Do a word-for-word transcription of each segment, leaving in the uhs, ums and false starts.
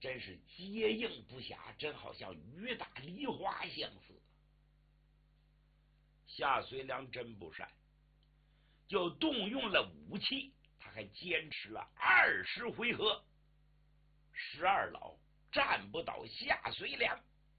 真是接应不暇，真好像雨打梨花相似。夏遂良真不善，就动用了武器，他还坚持了二十回合，十二老战不倒夏遂良。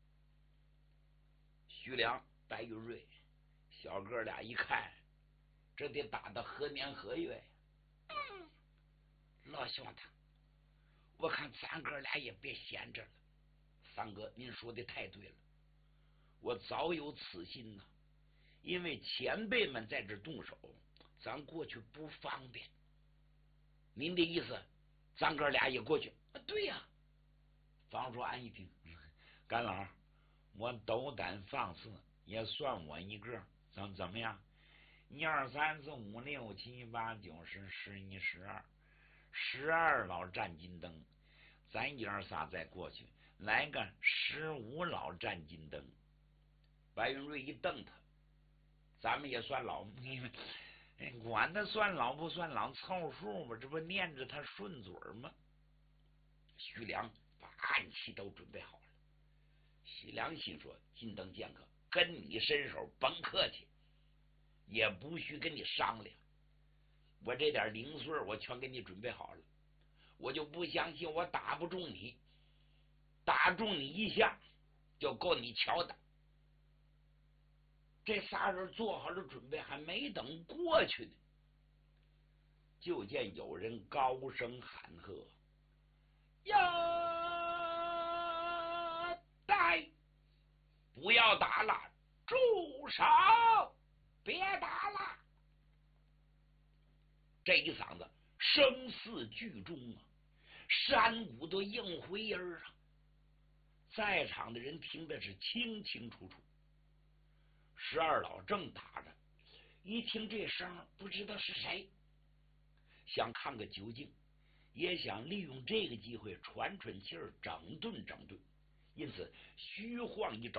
徐良、白云瑞小哥俩一看，这得打到何年何月呀？嗯，老兄弟，我看咱哥俩也别闲着了。三哥，您说的太对了，我早有此心呐。因为前辈们在这动手，咱过去不方便。您的意思，咱哥俩也过去？啊，对呀、啊。方说俺一听，干老，我斗胆放肆，也算我一个，怎怎么样？一二三四五六七八九十十一十二，十二老战金灯，咱爷儿仨再过去，来个十五老战金灯。白云瑞一瞪他，咱们也算老，你们管他算老不算老，凑数吧，这不念着他顺嘴吗？徐良把暗器都准备好了。徐良心说：金灯剑客跟你伸手甭客气，也不许跟你商量。我这点零碎我全给你准备好了，我就不相信我打不中你，打中你一下就够你瞧的。这仨人做好了准备，还没等过去呢，就见有人高声喊喝：呀，待，不要打了，住手，别打了！这一嗓子声似巨钟啊，山谷都应回音儿啊！在场的人听的是清清楚楚。十二老正打着，一听这声不知道是谁，想看个究竟，也想利用这个机会喘喘气儿，整顿整顿，因此虚晃一招，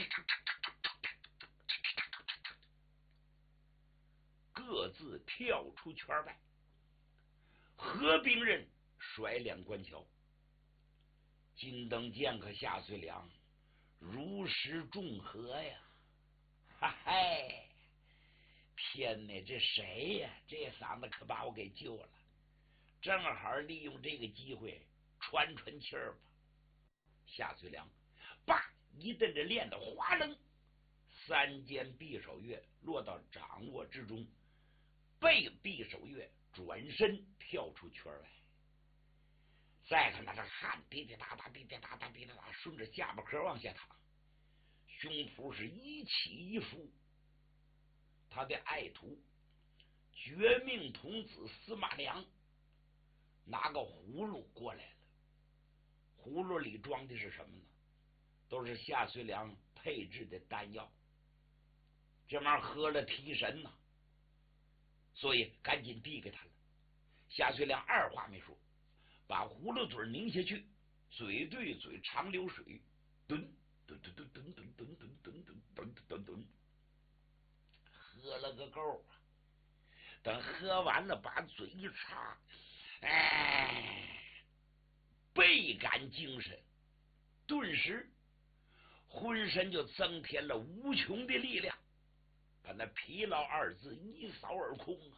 各自跳出圈外。河兵人甩脸观瞧，金灯剑客夏遂良如释重荷呀！哈嗨，天哪，这谁呀？这嗓子可把我给救了，正好利用这个机会喘喘气儿吧。夏遂良叭一蹬着链子，哗楞，三尖匕首月落到掌握之中，被匕首月转身跳出圈外。再看他这汗滴滴答答滴滴答答滴滴答，顺着下巴壳往下淌，胸脯是一起一伏。他的爱徒绝命童子司马良拿个葫芦过来了，葫芦里装的是什么呢？都是夏遂良配制的丹药，这玩意儿喝了提神呐、啊，所以赶紧递给他了。夏遂良二话没说，把葫芦嘴拧下去，嘴对嘴长流水，蹲蹲蹲蹲蹲蹲蹲蹲蹲蹲蹲蹲，喝了个够啊！等喝完了，把嘴一擦，哎，倍感精神，顿时浑身就增添了无穷的力量，把那疲劳二字一扫而空啊！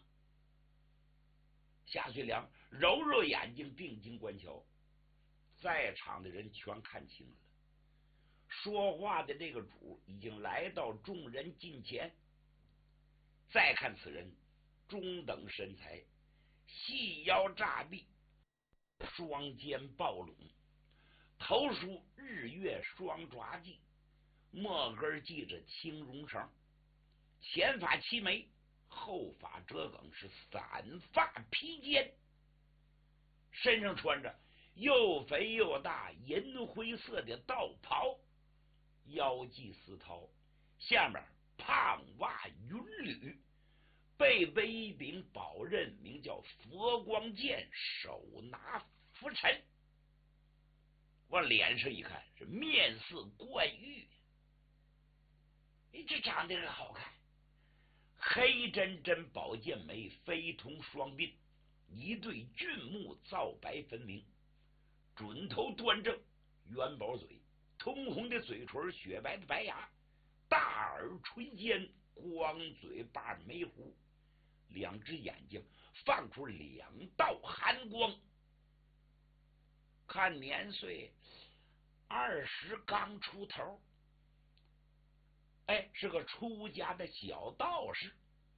夏遂良揉揉眼睛，定睛观瞧，在场的人全看清了，说话的这个主已经来到众人近前。再看此人，中等身材，细腰炸臂，双肩抱拢，头梳日月双抓髻，末根系着青绒绳，前发齐眉，后发折梗，是散发披肩，身上穿着又肥又大银灰色的道袍，腰系丝绦，下面胖袜云履，背背一柄宝刃，名叫佛光剑，手拿拂尘。往脸上一看，是面似冠玉，这长得好看，黑针针宝剑眉，非同双鬓，一对俊目，皂白分明， 准头端正，元宝嘴，通红的嘴唇，雪白的白牙，大耳垂肩，光嘴把眉胡，两只眼睛放出两道寒光，看年岁二十刚出头，哎，是个出家的小道士，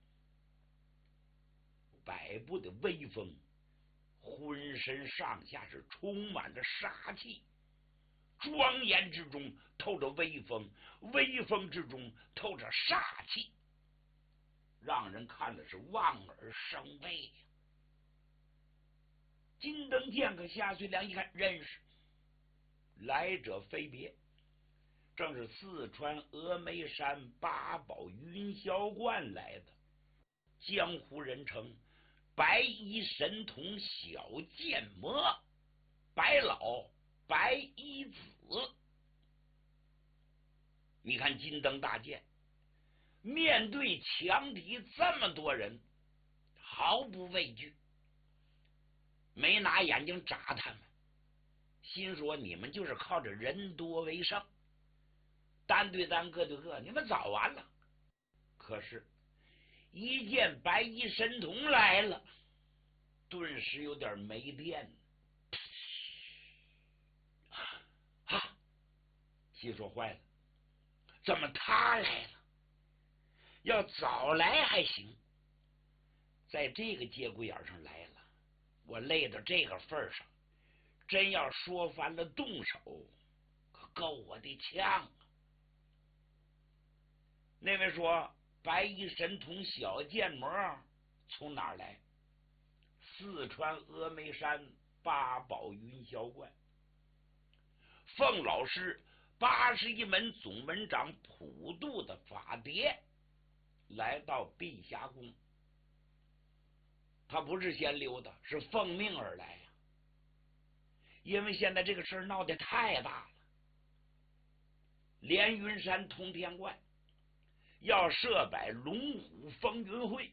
摆布的威风，浑身上下是充满着杀气，庄严之中透着威风，威风之中透着杀气，让人看的是望而生畏呀。金灯剑客夏遂良一看，认识，来者非别，正是四川峨眉山八宝云霄观来的，江湖人称白衣神童小剑魔，白老白衣子。你看金灯大剑面对强敌这么多人毫不畏惧，没拿眼睛眨他们，心说你们就是靠着人多为胜，单对单个对个，你们早完了。可是一见白衣神童来了，顿时有点没电。啊！心说坏了，怎么他来了？要早来还行，在这个节骨眼上来了，我累到这个份上，真要说翻了动手，可够我的呛啊！那位说白衣神童小剑魔从哪儿来？四川峨眉山八宝云霄观，奉老师八十一门总门长普渡的法碟来到碧霞宫，他不是先溜达，是奉命而来呀。因为现在这个事儿闹得太大了，连云山通天观要设摆龙虎风云会，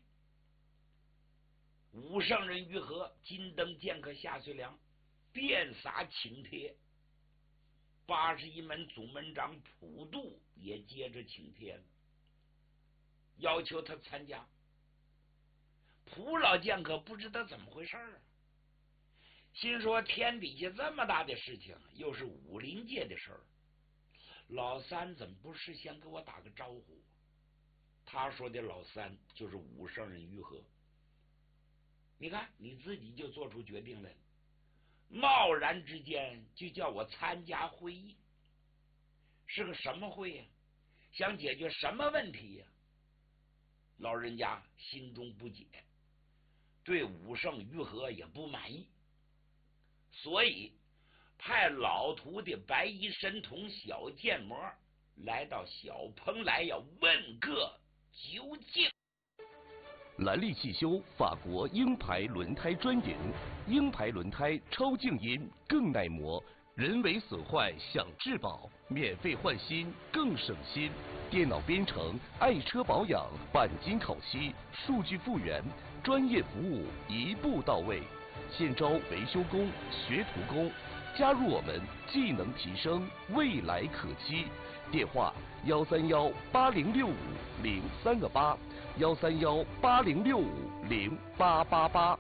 五圣人于和、金灯剑客夏遂良遍洒请帖，八十一门总门长普渡也接着请帖了，要求他参加。普老剑客不知道怎么回事啊，心说天底下这么大的事情，又是武林界的事儿，老三怎么不事先给我打个招呼？他说的老三就是武圣人于和。你看你自己就做出决定来了，贸然之间就叫我参加会议，是个什么会呀？想解决什么问题呀？老人家心中不解，对武圣于和也不满意，所以派老徒弟白衣神童小剑魔来到小蓬莱，要问个究竟。 兰利汽修法国鹰牌轮胎专营，鹰牌轮胎超静音更耐磨，人为损坏享质保，免费换新更省心。电脑编程，爱车保养，钣金烤漆，数据复原，专业服务一步到位。现招维修工、学徒工，加入我们，技能提升，未来可期。电话幺三幺八零六五零三个八。幺三幺八零六五零八八八。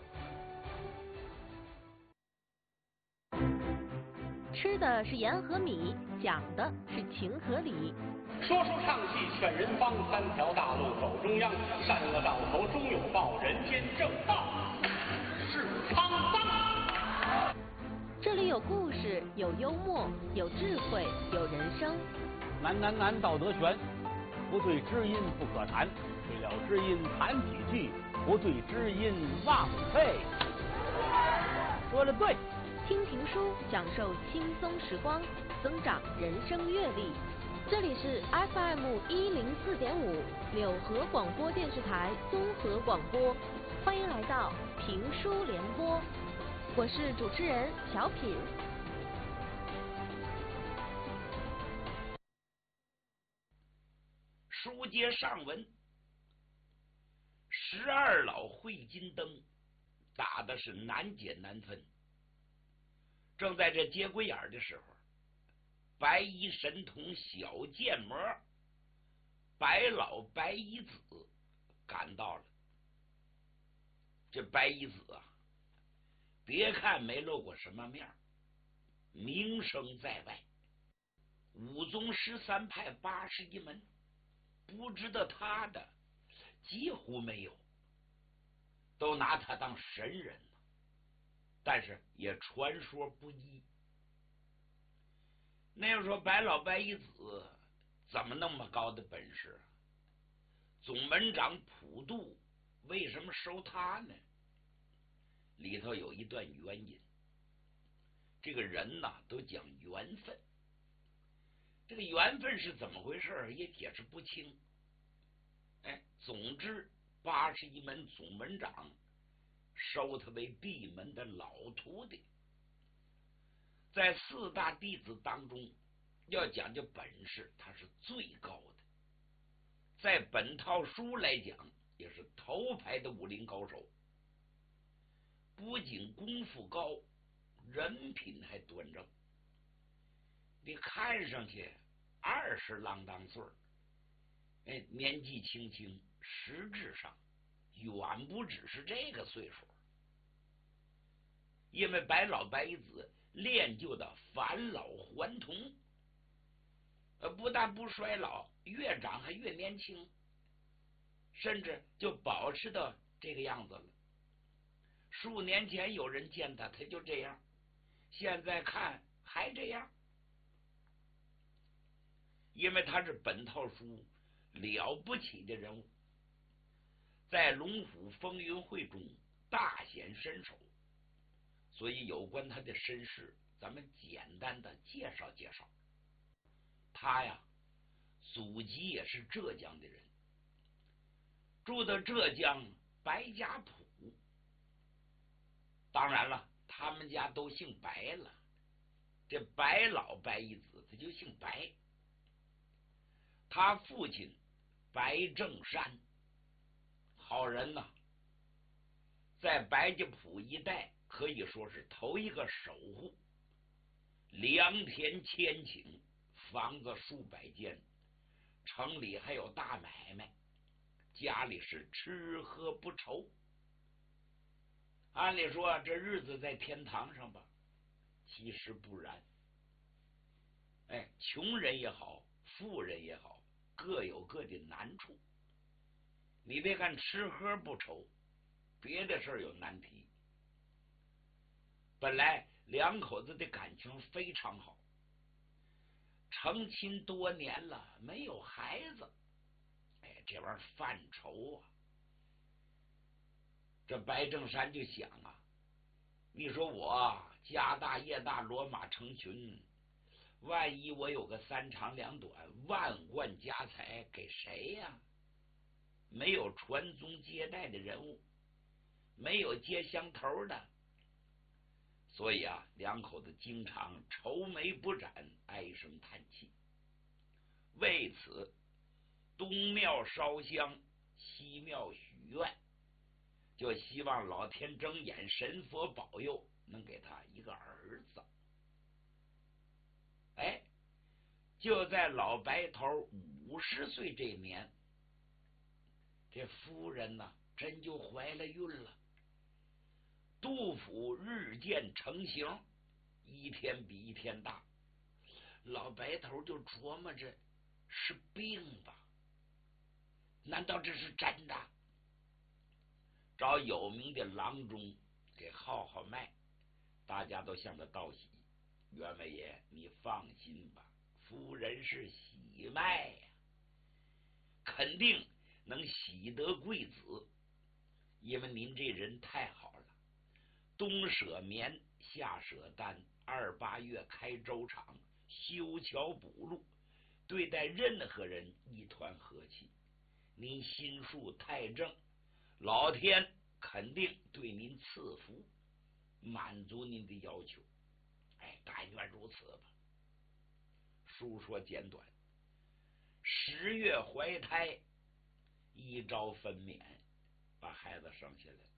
吃的是盐和米，讲的是情和理。 说说唱戏劝人方，三条大路走中央，善恶到头终有报，人间正道是沧桑。 这里有故事，有幽默，有智慧，有人生。 难难难，道德全，不对知音不可谈。对了知音谈几句，不对知音忘废。说的对。 听评书，享受轻松时光，增长人生阅历。这里是 F M 一零四点五柳河广播电视台综合广播，欢迎来到评书联播，我是主持人小品。 书接上文，十二老会金灯打的是难解难分， 正在这节骨眼的时候，白衣神童小剑魔白老白衣子赶到了。这白衣子啊，别看没露过什么面，名声在外，武宗十三派八十一门不知道他的几乎没有，都拿他当神人呢。但是也传说不一。那要说白老白衣子怎么那么高的本事？总门长普渡为什么收他呢？里头有一段原因。这个人呐，都讲缘分，这个缘分是怎么回事也解释不清。哎，总之八十一门总门长收他为闭门的老徒弟，在四大弟子当中，要讲究本事，他是最高的。在本套书来讲，也是头牌的武林高手。不仅功夫高，人品还端正。你看上去二十郎当岁，哎，年纪轻轻，实质上远不只是这个岁数。因为白老白子练就的返老还童，呃，不但不衰老，越长还越年轻，甚至就保持到这个样子了。数年前有人见他，他就这样，现在看还这样。因为他是本套书了不起的人物，在龙虎风云会中大显身手，所以有关他的身世，咱们简单的介绍介绍。他呀，祖籍也是浙江的人，住的浙江白家堡。当然了，他们家都姓白了，这白老白一子他就姓白。他父亲白正山，好人呐、啊，在白家堡一带可以说是头一个守护，良田千顷，房子数百间，城里还有大买卖，家里是吃喝不愁。按理说这日子在天堂上吧，其实不然。哎，穷人也好，富人也好，各有各的难处。你别看吃喝不愁，别的事儿有难题。本来两口子的感情非常好，成亲多年了没有孩子，哎，这玩意儿犯愁啊。这白正山就想啊，你说我家大业大，骡马成群，万一我有个三长两短，万贯家财给谁呀？没有传宗接代的人物，没有接香头的，所以啊，两口子经常愁眉不展，唉声叹气。为此，东庙烧香，西庙许愿，就希望老天睁眼，神佛保佑，能给他一个儿子。哎，就在老白头五十岁这年，这夫人呢，真就怀了孕了。杜甫日渐成型，一天比一天大。老白头就琢磨着是病吧？难道这是真的？找有名的郎中给号号脉，大家都向他道喜。员外爷，你放心吧，夫人是喜脉呀、啊，肯定能喜得贵子。因为您这人太好了，冬舍棉，夏舍单，二八月开粥厂，修桥补路，对待任何人一团和气。您心术太正，老天肯定对您赐福，满足您的要求。哎，但愿如此吧。书说简短，十月怀胎，一朝分娩，把孩子生下来。